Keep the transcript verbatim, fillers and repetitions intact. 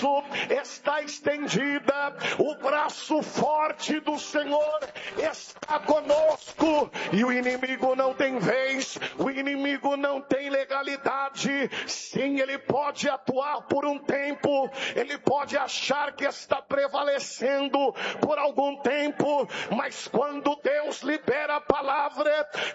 braço está estendida, o braço forte do Senhor está conosco, e o inimigo não tem vez, o inimigo não tem legalidade. Sim, ele pode atuar por um tempo, ele pode achar que está prevalecendo por algum tempo, mas quando Deus libera a palavra,